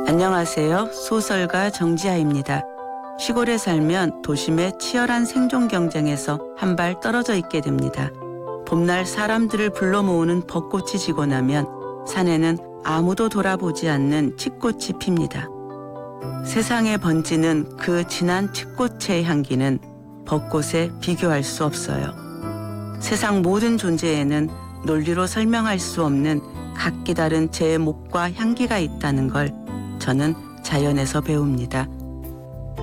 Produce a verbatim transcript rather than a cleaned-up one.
안녕하세요. 소설가 정지아입니다. 시골에 살면 도심의 치열한 생존 경쟁에서 한 발 떨어져 있게 됩니다. 봄날 사람들을 불러 모으는 벚꽃이 지고 나면 산에는 아무도 돌아보지 않는 칡꽃이 핍니다. 세상에 번지는 그 진한 칡꽃의 향기는 벚꽃에 비교할 수 없어요. 세상 모든 존재에는 논리로 설명할 수 없는 각기 다른 제목과 향기가 있다는 걸 저는 자연에서 배웁니다.